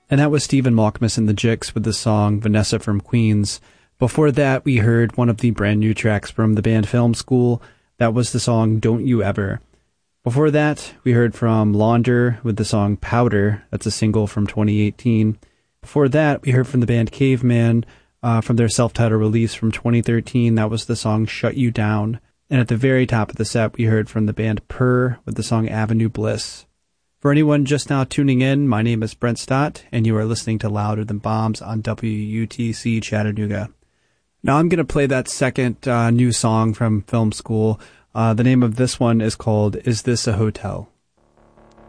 And that was Stephen Malkmus and the Jicks with the song Vanessa from Queens. Before that, we heard one of the brand new tracks from the band Film School. That was the song Don't You Ever. Before that, we heard from Launder with the song Powder. That's a single from 2018. Before that, we heard from the band Caveman from their self-titled release from 2013. That was the song Shut You Down. And at the very top of the set, we heard from the band Purr with the song Avenue Bliss. For anyone just now tuning in, my name is Brent Stott, and you are listening to Louder Than Bombs on WUTC Chattanooga. Now I'm going to play that second new song from Film School. The name of this one is called Is This a Hotel?